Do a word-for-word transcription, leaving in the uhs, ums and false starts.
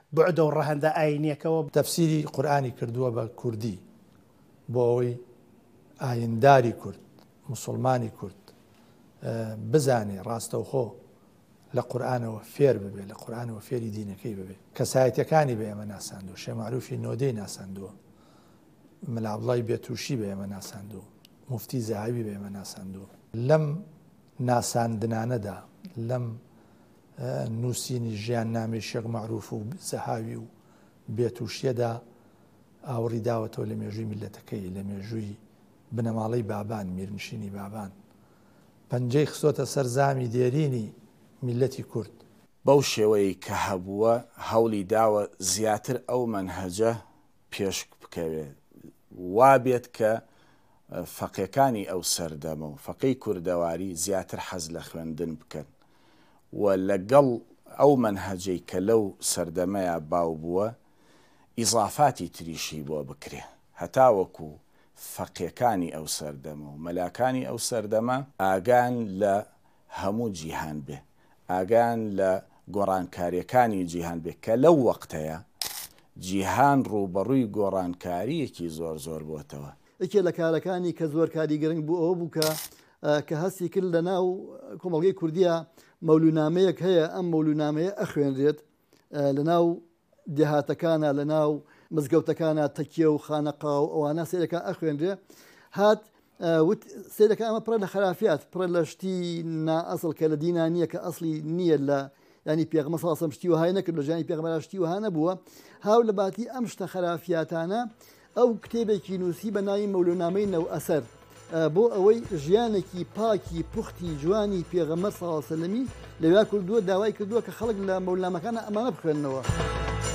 بعدە و ڕەهەندە ئاینیەکەوە تەفسیری قورئانی کردووە بە کوردی بۆ ئەوەی ئاینداری کورد مسلمانی کورد بزانێ ڕاستەوخۆ لە قورئانەوە فێر ببێ لە قورئانەوە فێری دینەکەی ببێ کەسایەتیەکانی بە ئێمە ناساندووە شێخ معروفی نۆدەی ناساندووە مەلا عەبدوڵڵای بێتووشی بە ئێمە ناساندووە مفتی زاهەوی بە ئێمە ناساندووە لەم ناساندنانەدا لەم نووسینی ژیان نامی شێخ معروف و زەهاوی و بێتووشیەدا ئاوەڕی داوەتەوە لە مێژووی میلەتەکەی لە مێژووی بنەماڵەی بابان میرنشینی بابان پەنجەی خستۆتە سەر زامی دێرینی میلەتی کورد بەو شێوەیە کە هەبووە هەوڵی داوە زیاتر ئەو مەنهەجە پێش بکەوێت وابێت کە فەقیەکانی ئەو سەردەمە و فەقی کوردەواری زیاتر حەز لە خوێندن بکەن و لەگەڵ ئەو مەنهەجەی کە لەو سەردەمەیە باو بووە ئیزافاتی تریشی بۆ بکرێ هەتاوەکو فەقیەکانی ئەو سەردەمە و مەلاکانی ئەو سەردەمە ئاگان لە هەموو جیهان بێ ئاگان لە گۆڕانکاریەکانی جیهان بێ کە لەو وەقتەیە جیهان ڕوبەڕووی گۆڕانکاریەکی زۆر زۆر بۆتەوە. یەکێ لە کارەکانی کە زۆر کاری گرنگ بوو ئەوە بوو کە کە هەستی کرد لە ناو کۆمەڵگەی کوردیە مەولوونامەیەک هەیە ئەم مەولوونامەیە ئەخوێنرێت لە ناو دێهاتەکانە لە ناو مزگەوتەکانە تەکیە و خانەقا و ئەوانە سیرەکە ئەخوێنرێ هات وت سیرەکە ئەمە پڕە لە خرافات پڕە لە شتی نائەسڵ کە لە دینا نییە کە ئەسڵی نییە لە ینی پێغمبەر صلی الله علیه و سلم شتی وهای نەکرد لە ژیانی پێغمبەر شتی وها نەبووە هاو لە باتی ئەم شتە خرافاتانە ئەو کتێبێکی نووسی بە ناوی مەولوونامەی نەو ئەسەر بۆ ئەوەی ژیانێکی پاکی پوختی جوانی پێغەمبەر صلی الله علیه و سلمی لەوێ کردووە داوای کردووە کە خەڵک لە مەولوونامەکانە ئەمانە بخوێننەوە.